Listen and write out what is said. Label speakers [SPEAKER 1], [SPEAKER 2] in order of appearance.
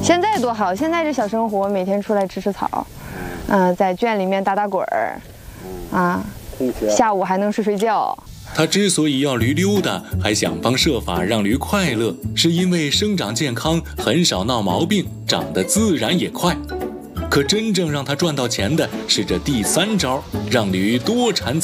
[SPEAKER 1] 现在多好，现在这小生活，每天出来吃吃草，在圈里面打打滚儿，下午还能睡睡觉。
[SPEAKER 2] 他之所以要驴溜达，还想方设法让驴快乐，是因为生长健康，很少闹毛病，长得自然也快。可真正让他赚到钱的是这第3招，让驴多产